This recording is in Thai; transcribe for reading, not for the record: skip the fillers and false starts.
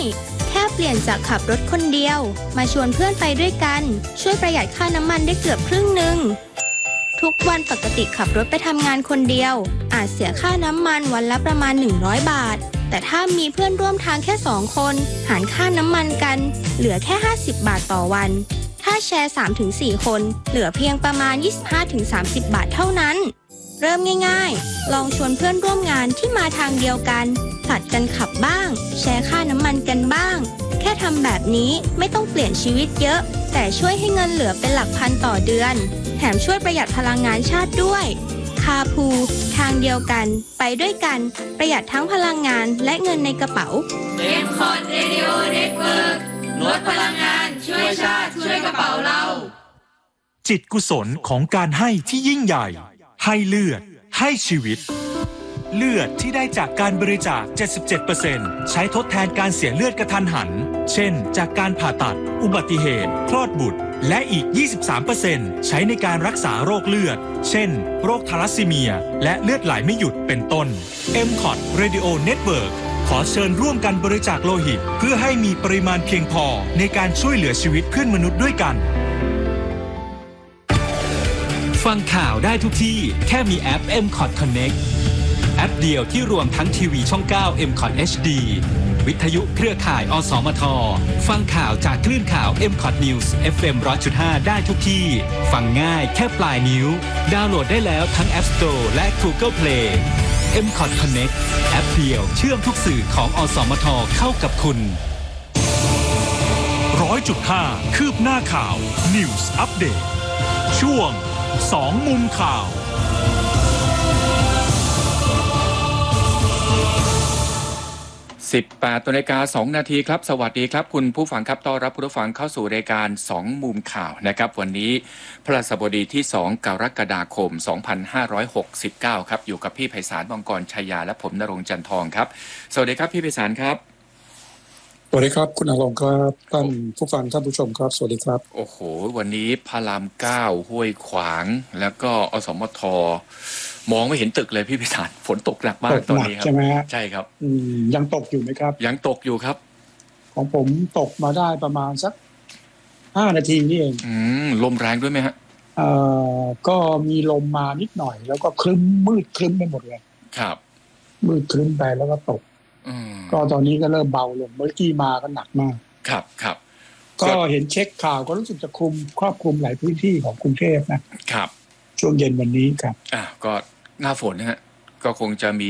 แค่เปลี่ยนจากขับรถคนเดียวมาชวนเพื่อนไปด้วยกันช่วยประหยัดค่าน้ำมันได้เกือบครึ่งหนึ่งทุกวันปกติขับรถไปทำงานคนเดียวอาจเสียค่าน้ำมันวันละประมาณ100 บาทแต่ถ้ามีเพื่อนร่วมทางแค่2 คนหารค่าน้ำมันกันเหลือแค่50 บาทต่อวันถ้าแชร์ 3-4 คนเหลือเพียงประมาณ 25-30 บาทเท่านั้นเริ่มง่ายๆลองชวนเพื่อนร่วมงานที่มาทางเดียวกันผลัดกันขับบ้างแชร์ค่าน้ำมันกันบ้างแค่ทำแบบนี้ไม่ต้องเปลี่ยนชีวิตเยอะแต่ช่วยให้เงินเหลือเป็นหลักพันต่อเดือนแถมช่วยประหยัดพลังงานชาติด้วยคาพูทางเดียวกันไปด้วยกันประหยัดทั้งพลังงานและเงินในกระเป๋า M-Cot Radio Network ลดพลังงานช่วยชาติช่วยกระเป๋าเราจิตกุศลของการให้ที่ยิ่งใหญ่ให้เลือดให้ชีวิตเลือดที่ได้จากการบริจาค 77% ใช้ทดแทนการเสียเลือดกระทันหันเช่นจากการผ่าตัดอุบัติเหตุคลอดบุตรและอีก 23% ใช้ในการรักษาโรคเลือดเช่นโรคทาลัสซีเมียและเลือดไหลไม่หยุดเป็นต้น M-Cot Radio Network ขอเชิญร่วมกันบริจาคโลหิตเพื่อให้มีปริมาณเพียงพอในการช่วยเหลือชีวิตเพื่อนมนุษย์ด้วยกันฟังข่าวได้ทุกที่แค่มีแอป M-Cot Connect แอปเดียวที่รวมทั้งทีวีช่อง 9 M-Cot HD วิทยุเครือข่ายอสมทฟังข่าวจากคลื่นข่าว M-Cot News FM 100.5 ได้ทุกที่ฟังง่ายแค่ปลายนิ้วดาวน์โหลดได้แล้วทั้ง App Store และ Google Play M-Cot Connect แอปเดียวเชื่อมทุกสื่อของอสมทเข้ากับคุณ 100.5 คืบหน้าข่าว News Update ช่วง2 มุมข่าว 18:02 นาทีครับสวัสดีครับคุณผู้ฟังครับต้อนรับผู้ฟังเข้าสู่รายการ2มุมข่าวนะครับวันนี้พฤหัสบดีที่2กรกฎาคม2569ครับอยู่กับพี่ไพศาลมังกรชัยยาและผมณรงค์จันทองครับสวัสดีครับพี่ไพศาลครับสวัสดีครับคุณณรงค์ครับท่านผู้ฟังท่านผู้ชมครับสวัสดีครับโอ้โหวันนี้พระราม9ห้วยขวางแล้วก็อสมทมองไม่เห็นตึกเลยพี่พิสารฝนตกหนักมากตอนนี้ครับใช่ไหมฮะใช่ครับยังตกอยู่ไหมครับยังตกอยู่ครับของผมตกมาได้ประมาณสัก5 นาทีนี่เองลมแรงด้วยไหมฮะก็มีลมมานิดหน่อยแล้วก็ครึ้มมืดครึ้มไปหมดเลยครับมืดครึ้มไปแล้วก็ตกก็ตอนนี้ก็เริ่มเบาลงเมื่อกี้มาก็หนักมากครับครับก็เห็นเช็คข่าวก็รู้สึกจะครอบคลุมหลายพื้นที่ของกรุงเทพนะครับช่วงเย็นวันนี้ครับก็หน้าฝนนะฮะก็คงจะมี